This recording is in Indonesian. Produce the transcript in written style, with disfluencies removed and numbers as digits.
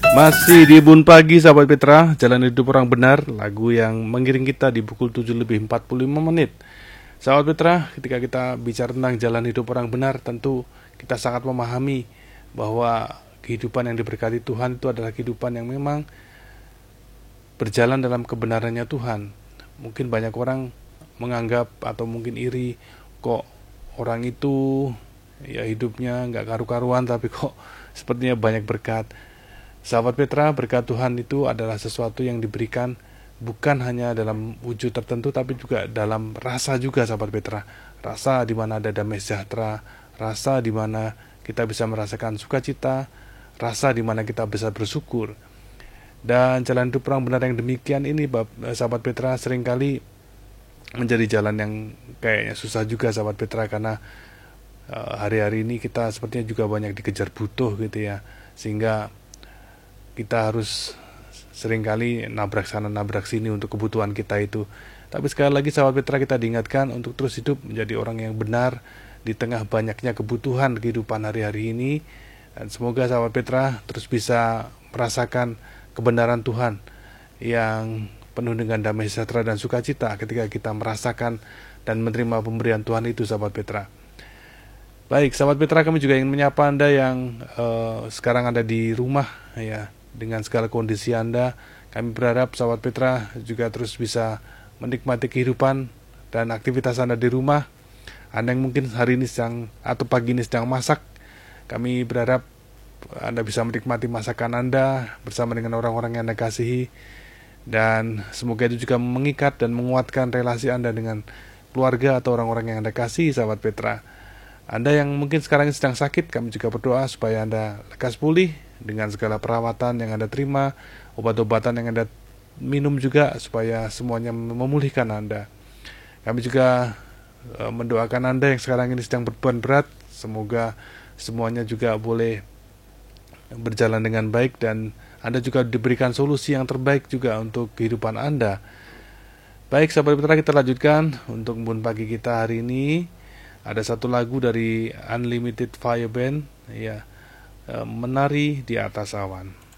Masih di Bun Pagi sahabat Petra, Jalan Hidup Orang Benar, lagu yang mengiring kita di pukul 7:45. Sahabat Petra, ketika kita bicara tentang jalan hidup orang benar, tentu kita sangat memahami bahwa kehidupan yang diberkati Tuhan itu adalah kehidupan yang memang berjalan dalam kebenarannya Tuhan. Mungkin banyak orang menganggap atau mungkin iri, kok orang itu ya hidupnya nggak karu-karuan tapi kok sepertinya banyak berkat. Sahabat Petra, berkat Tuhan itu adalah sesuatu yang diberikan bukan hanya dalam wujud tertentu tapi juga dalam rasa juga sahabat Petra. Rasa di mana ada damai sejahtera, rasa di mana kita bisa merasakan sukacita, rasa di mana kita bisa bersyukur. Dan jalan hidup orang benar yang demikian ini sahabat Petra seringkali menjadi jalan yang kayaknya susah juga sahabat Petra, karena hari-hari ini kita sepertinya juga banyak dikejar butuh gitu ya, sehingga kita harus seringkali nabrak sana nabrak sini untuk kebutuhan kita itu. Tapi sekali lagi sahabat Petra, kita diingatkan untuk terus hidup menjadi orang yang benar di tengah banyaknya kebutuhan kehidupan hari-hari ini. Dan semoga sahabat Petra terus bisa merasakan kebenaran Tuhan yang penuh dengan damai sejahtera dan sukacita ketika kita merasakan dan menerima pemberian Tuhan itu sahabat Petra. Baik sahabat Petra, kami juga ingin menyapa Anda yang sekarang ada di rumah ya. Dengan segala kondisi Anda, kami berharap sahabat Petra juga terus bisa menikmati kehidupan dan aktivitas Anda di rumah. Anda yang mungkin hari ini sedang atau pagi ini sedang masak, kami berharap Anda bisa menikmati masakan Anda bersama dengan orang-orang yang Anda kasihi. Dan semoga itu juga mengikat dan menguatkan relasi Anda dengan keluarga atau orang-orang yang Anda kasihi sahabat Petra. Anda yang mungkin sekarang sedang sakit, kami juga berdoa supaya Anda lekas pulih dengan segala perawatan yang Anda terima, obat-obatan yang Anda minum juga, supaya semuanya memulihkan Anda. Kami juga mendoakan Anda yang sekarang ini sedang berbeban berat, semoga semuanya juga boleh berjalan dengan baik dan Anda juga diberikan solusi yang terbaik juga untuk kehidupan Anda. Baik sahabat Petra, kita lanjutkan untuk Bun Pagi kita hari ini. Ada satu lagu dari Unlimited Fire Band ya, Menari di Atas Awan.